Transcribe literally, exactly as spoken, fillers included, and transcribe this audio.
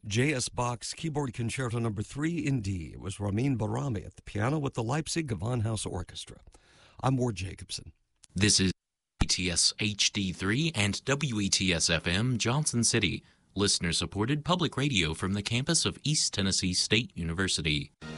J S. Bach's Keyboard Concerto Number three in D. It was Ramin Barami at the piano with the Leipzig Gewandhaus Orchestra. I'm Ward Jacobson. This is W E T S H D three and W E T S F M Johnson City, listener-supported public radio from the campus of East Tennessee State University.